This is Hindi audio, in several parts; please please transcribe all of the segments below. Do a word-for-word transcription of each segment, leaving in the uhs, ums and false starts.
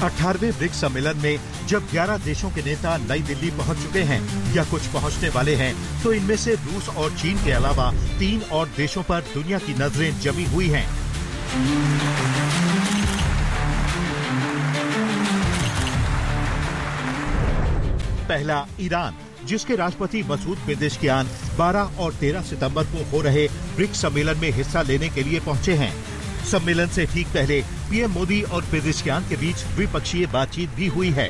अठारहवें ब्रिक्स सम्मेलन में जब ग्यारह देशों के नेता नई दिल्ली पहुंच चुके हैं या कुछ पहुंचने वाले हैं, तो इनमें से रूस और चीन के अलावा तीन और देशों पर दुनिया की नजरें जमी हुई हैं। पहला ईरान, जिसके राष्ट्रपति मसूद पेजेश्कियान बारह और तेरह सितंबर को हो रहे ब्रिक्स सम्मेलन में हिस्सा लेने के लिए पहुंचे हैं। सम्मेलन से ठीक पहले पीएम मोदी और पेजेश्कियान के बीच द्विपक्षीय बातचीत भी हुई है।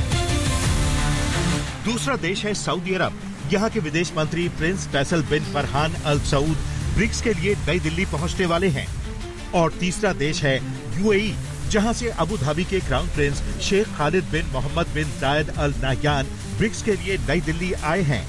दूसरा देश है सऊदी अरब। यहाँ के विदेश मंत्री प्रिंस फैसल बिन फरहान अल सऊद ब्रिक्स के लिए नई दिल्ली पहुंचने वाले हैं। और तीसरा देश है यूएई, जहाँ से अबू धाबी के क्राउन प्रिंस शेख खालिद बिन मोहम्मद बिन जायद अल नाह्यान ब्रिक्स के लिए नई दिल्ली आए हैं।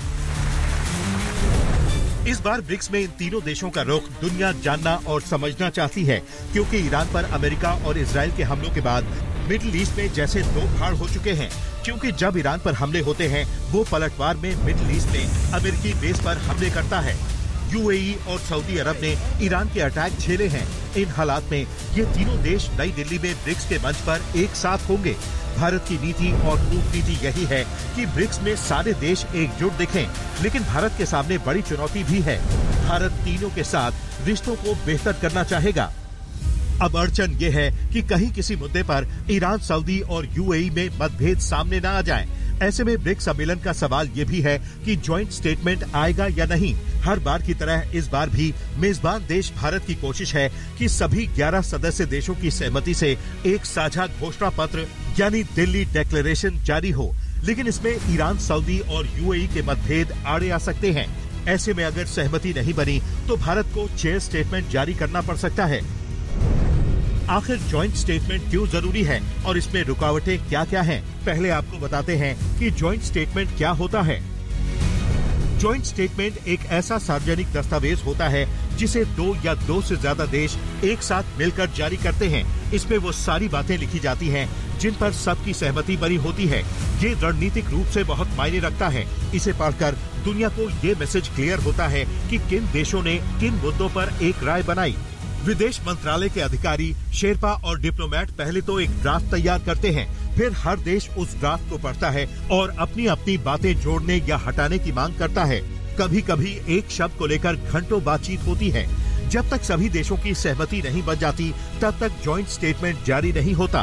इस बार ब्रिक्स में इन तीनों देशों का रुख दुनिया जानना और समझना चाहती है, क्योंकि ईरान पर अमेरिका और इजराइल के हमलों के बाद मिडिल ईस्ट में जैसे दो फाड़ हो चुके हैं। क्योंकि जब ईरान पर हमले होते हैं, वो पलटवार में मिडिल ईस्ट में अमेरिकी बेस पर हमले करता है। यूएई और सऊदी अरब ने ईरान के अटैक झेले हैं। इन हालात में ये तीनों देश नई दिल्ली में ब्रिक्स के मंच पर एक साथ होंगे। भारत की नीति और कूटनीति यही है कि ब्रिक्स में सारे देश एकजुट दिखें, लेकिन भारत के सामने बड़ी चुनौती भी है। भारत तीनों के साथ रिश्तों को बेहतर करना चाहेगा। अब अड़चन ये है कि कहीं किसी मुद्दे पर ईरान, सऊदी और यूएई में मतभेद सामने न आ जाए। ऐसे में ब्रिक्स सम्मेलन का सवाल ये भी है कि ज्वाइंट स्टेटमेंट आएगा या नहीं। हर बार की तरह इस बार भी मेजबान देश भारत की कोशिश है कि सभी ग्यारह सदस्य देशों की सहमति से एक साझा घोषणा पत्र यानी दिल्ली डिक्लेरेशन जारी हो। लेकिन इसमें ईरान, सऊदी और यूएई के मतभेद आड़े आ सकते हैं। ऐसे में अगर सहमति नहीं बनी तो भारत को चेयर स्टेटमेंट जारी करना पड़ सकता है। आखिर ज्वाइंट स्टेटमेंट क्यों जरूरी है और इसमें रुकावटें क्या क्या हैं? पहले आपको बताते हैं कि ज्वाइंट स्टेटमेंट क्या होता है। ज्वाइंट स्टेटमेंट एक ऐसा सार्वजनिक दस्तावेज होता है जिसे दो या दो से ज्यादा देश एक साथ मिलकर जारी करते हैं। इसमें वो सारी बातें लिखी जाती हैं जिन पर सबकी सहमति बनी होती है। ये रणनीतिक रूप से बहुत मायने रखता है। इसे पढ़कर दुनिया को ये मैसेज क्लियर होता है कि किन देशों ने किन मुद्दों पर एक राय बनाई। विदेश मंत्रालय के अधिकारी, शेरपा और डिप्लोमेट पहले तो एक ड्राफ्ट तैयार करते हैं, फिर हर देश उस ड्राफ्ट को पढ़ता है और अपनी अपनी बातें जोड़ने या हटाने की मांग करता है। कभी कभी एक शब्द को लेकर घंटों बातचीत होती है। जब तक सभी देशों की सहमति नहीं बन जाती, तब तक ज्वाइंट स्टेटमेंट जारी नहीं होता।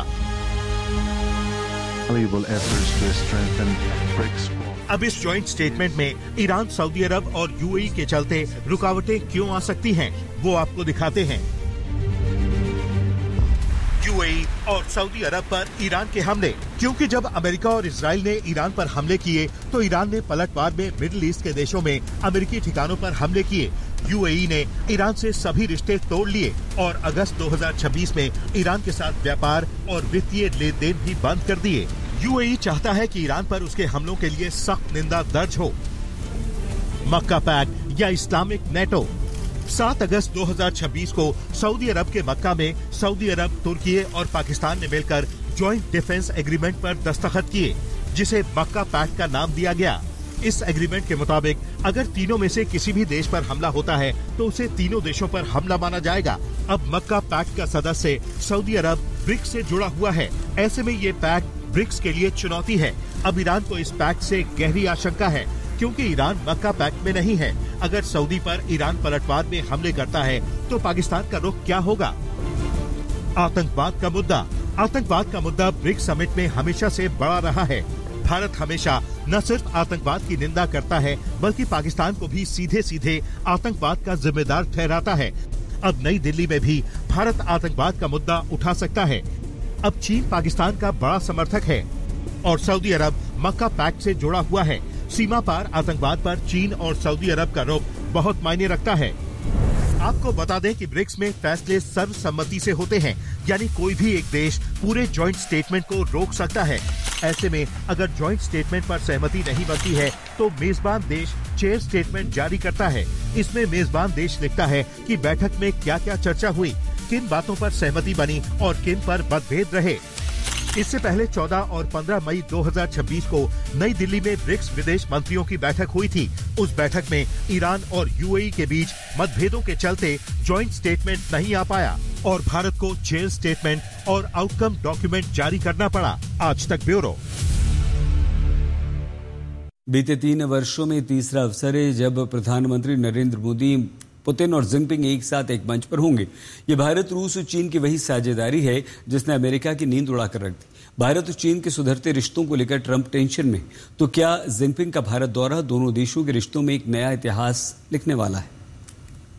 अब इस ज्वाइंट स्टेटमेंट में ईरान, सऊदी अरब और यूएई के चलते रुकावटें क्यों आ सकती हैं, वो आपको दिखाते हैं। यूएई और सऊदी अरब पर ईरान के हमले। क्योंकि जब अमेरिका और इजराइल ने ईरान पर हमले किए, तो ईरान ने पलटवार में मिडिल ईस्ट के देशों में अमेरिकी ठिकानों पर हमले किए। यूएई ने ईरान से सभी रिश्ते तोड़ लिए और अगस्त दो हज़ार छब्बीस में ईरान के साथ व्यापार और वित्तीय लेन देन भी बंद कर दिए। यूएई चाहता है कि ईरान पर उसके हमलों के लिए सख्त निंदा दर्ज हो। मक्का पैक्ट या इस्लामिक नेटो। सात अगस्त दो हज़ार छब्बीस को सऊदी अरब के मक्का में सऊदी अरब, तुर्की और पाकिस्तान ने मिलकर ज्वाइंट डिफेंस एग्रीमेंट पर दस्तखत किए, जिसे मक्का पैक्ट का नाम दिया गया। इस एग्रीमेंट के मुताबिक अगर तीनों में से किसी भी देश पर हमला होता है तो उसे तीनों देशों पर हमला माना जाएगा। अब मक्का पैक्ट का सदस्य सऊदी अरब ब्रिक्स से जुड़ा हुआ है। ऐसे में ये पैक्ट ब्रिक्स के लिए चुनौती है। अब ईरान को इस पैक्ट से गहरी आशंका है, क्योंकि ईरान मक्का पैक्ट में नहीं है। अगर सऊदी पर ईरान पलटवार में हमले करता है तो पाकिस्तान का रुख क्या होगा? आतंकवाद का मुद्दा। आतंकवाद का मुद्दा ब्रिक्स समिट में हमेशा से बड़ा रहा है। भारत हमेशा न सिर्फ आतंकवाद की निंदा करता है, बल्कि पाकिस्तान को भी सीधे सीधे आतंकवाद का जिम्मेदार ठहराता है। अब नई दिल्ली में भी भारत आतंकवाद का मुद्दा उठा सकता है। अब चीन पाकिस्तान का बड़ा समर्थक है और सऊदी अरब मक्का पैक्ट से जुड़ा हुआ है। सीमा पार आतंकवाद पर चीन और सऊदी अरब का रुख बहुत मायने रखता है। आपको बता दें कि ब्रिक्स में फैसले सर्वसम्मति से होते हैं, यानी कोई भी एक देश पूरे ज्वाइंट स्टेटमेंट को रोक सकता है। ऐसे में अगर ज्वाइंट स्टेटमेंट पर सहमति नहीं बनती है तो मेजबान देश चेयर स्टेटमेंट जारी करता है। इसमें मेजबान देश लिखता है कि बैठक में क्या क्या चर्चा हुई, किन बातों पर सहमति बनी और किन पर मतभेद रहे। इससे पहले चौदह और पंद्रह मई दो हज़ार छब्बीस को नई दिल्ली में ब्रिक्स विदेश मंत्रियों की बैठक हुई थी। उस बैठक में ईरान और यूएई के बीच मतभेदों के चलते जॉइंट स्टेटमेंट नहीं आ पाया और भारत को चेन स्टेटमेंट और आउटकम डॉक्यूमेंट जारी करना पड़ा। आज तक ब्यूरो। बीते तीन वर्षों में तीसरा अवसर है जब प्रधानमंत्री नरेंद्र मोदी, पुतिन और जिनपिंग एक साथ एक मंच पर होंगे। ये भारत, रूस और चीन की वही साझेदारी है जिसने अमेरिका की नींद उड़ाकर रख दी। भारत और चीन के सुधरते रिश्तों को लेकर ट्रंप टेंशन में, तो क्या जिनपिंग का भारत दौरा दोनों देशों के रिश्तों में एक नया इतिहास लिखने वाला है?